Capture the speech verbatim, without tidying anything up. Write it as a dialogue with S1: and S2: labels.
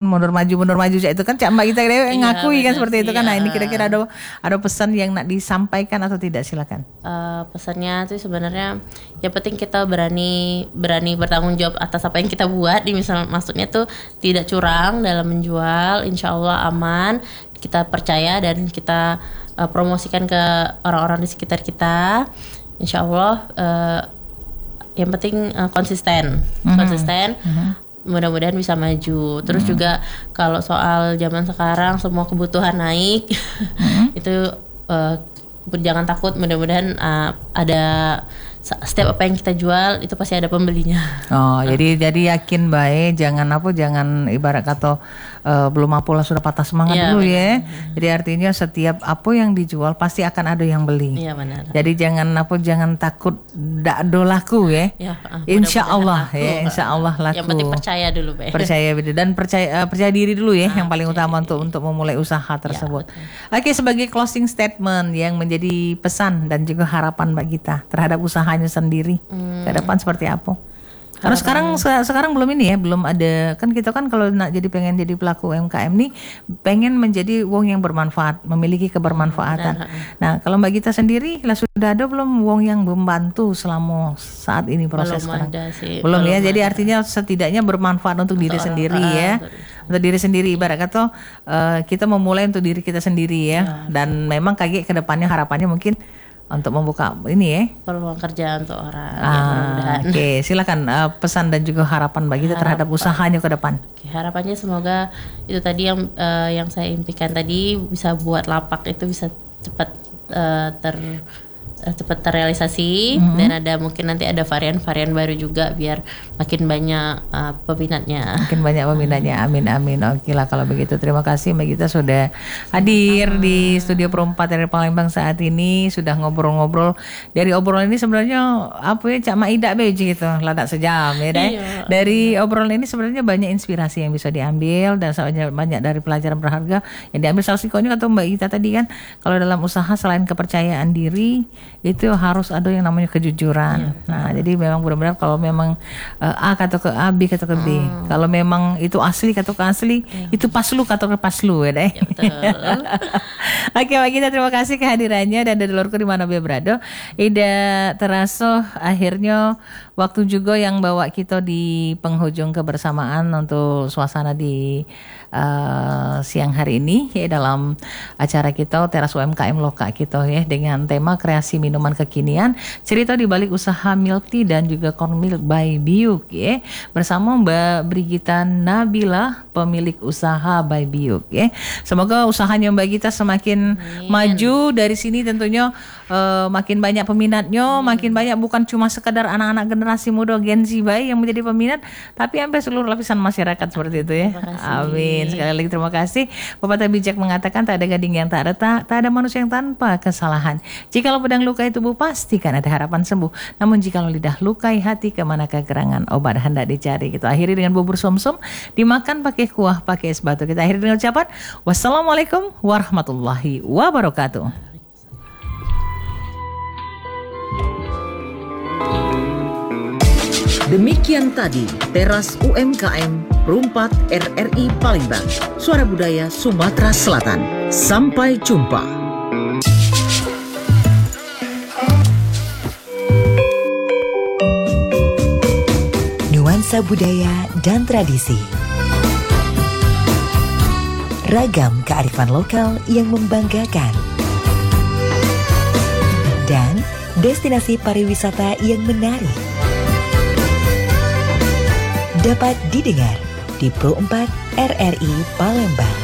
S1: mundur maju mundur maju itu kan Cak Mbak kita
S2: Iya,
S1: ngakui kan
S2: benar
S1: seperti itu
S2: sih,
S1: kan. Nah,
S2: ya.
S1: ini kira-kira ada ada pesan yang nak disampaikan atau tidak, silakan.
S2: Uh, pesannya tuh sebenarnya yang penting kita berani berani bertanggung jawab atas apa yang kita buat. Di misal maksudnya tuh tidak curang dalam menjual, insya Allah aman. Kita percaya dan kita uh, promosikan ke orang-orang di sekitar kita. Insya Allah uh, yang penting uh, konsisten, mm-hmm. konsisten. Mm-hmm. Mudah-mudahan bisa maju. Terus mm-hmm. juga kalau soal zaman sekarang semua kebutuhan naik, mm-hmm. itu uh, jangan takut. Mudah-mudahan uh, ada setiap apa yang kita jual itu pasti ada pembelinya.
S1: Oh, uh. jadi jadi yakin baik, jangan apa, jangan ibarat kata uh, belum apa lah sudah patah semangat ya, dulu benar. Ya. Jadi artinya setiap apa yang dijual pasti akan ada yang beli.
S2: Iya benar.
S1: Jadi jangan apa, jangan takut dak do laku ya.
S2: Ya uh,
S1: insya Allah
S2: laku,
S1: ya, insya Allah laku.
S2: Yang penting percaya dulu, Be.
S1: Percaya dan percaya uh, percaya diri dulu ya, ah, yang paling utama
S2: diri.
S1: untuk untuk memulai usaha tersebut.
S2: Ya,
S1: Oke, sebagai closing statement yang menjadi pesan dan juga harapan Mbak Gita terhadap usahanya sendiri hmm. ke depan seperti apa? Karena sekarang sekarang belum ini ya, belum ada kan, kita kan kalau nak jadi pengen jadi pelaku U M K M nih pengen menjadi wong yang bermanfaat, memiliki kebermanfaatan. Hmm, nah, kalau Mbak Gita sendiri lah sudah ada belum wong yang membantu selama saat ini proses
S2: belum
S1: sekarang?
S2: Ada sih,
S1: belum, belum ya.
S2: Ada.
S1: Jadi artinya setidaknya bermanfaat untuk, untuk diri orang, sendiri uh, ya. Sorry. Untuk diri sendiri, ibarat kata uh, kita memulai untuk diri kita sendiri ya. Ya. Dan memang kayak ke depannya harapannya mungkin untuk membuka ini ya,
S2: peluang kerja untuk orang.
S1: Ah, Oke, okay. Silakan uh, pesan dan juga harapan bagi kita terhadap usahanya ke depan.
S2: Okay, harapannya semoga itu tadi yang uh, yang saya impikan tadi bisa buat lapak itu bisa cepat uh, ter uh, cepat terrealisasi, mm-hmm. dan ada mungkin nanti ada varian-varian baru juga biar makin banyak uh, peminatnya.
S1: Makin banyak peminatnya. Amin amin. Oke lah kalau begitu. Terima kasih Mbak Gita sudah hadir ah. di studio Pro empat dari Palembang saat ini, sudah ngobrol-ngobrol. Dari obrolan ini sebenarnya apa ya, Cak Maida beji gitu, ladak sejam ya deh. Iya. Dari obrolan ini sebenarnya banyak inspirasi yang bisa diambil dan banyak dari pelajaran berharga yang diambil. Salah satunya kata Mbak Gita tadi kan, kalau dalam usaha selain kepercayaan diri itu harus ada yang namanya kejujuran. Ya, nah, jadi memang benar-benar kalau memang uh, A kata ke A, B kata ke B. Hmm. Kalau memang itu asli kata ke asli, ya. Itu paslu kata ke paslu ya deh. Ya, betul. Oke, Mbak Gita, terima kasih kehadirannya dan dari luarku di mana be berada. Ida terasa akhirnya waktu juga yang bawa kita di penghujung kebersamaan untuk suasana di uh, siang hari ini ya, dalam acara kita Teras U M K M Loka kita ya, dengan tema kreasi minuman kekinian, cerita di balik usaha milk tea dan juga corn milk by Biuk ya, bersama Mbak Brigita Nabila, pemilik usaha by Biuk ya. Semoga usahanya Mbak Gita semakin Amin. Maju dari sini tentunya, uh, makin banyak peminatnya, Amin. Makin banyak, bukan cuma sekedar anak-anak generasi muda Gen Z bayi yang menjadi peminat, tapi sampai seluruh lapisan masyarakat seperti itu ya. Amin. Sekali lagi terima kasih. Pepatah bijak mengatakan tak ada gading yang tak retak, tak ada manusia yang tanpa kesalahan. Jikalau pedang lukai tubuh pastikan ada harapan sembuh. Namun jikalau lidah lukai hati, kemanakah gerangan obat hendak dicari. Kita akhiri dengan bubur somsom dimakan pakai kuah, pakai es batu. Kita akhiri dengan ucapan wassalamualaikum warahmatullahi wabarakatuh.
S3: Demikian tadi Teras U M K M Pro empat R R I Palembang, Suara Budaya Sumatera Selatan. Sampai jumpa.
S4: Nuansa budaya dan tradisi, ragam kearifan lokal yang membanggakan, dan destinasi pariwisata yang menarik dapat didengar di Pro empat R R I Palembang.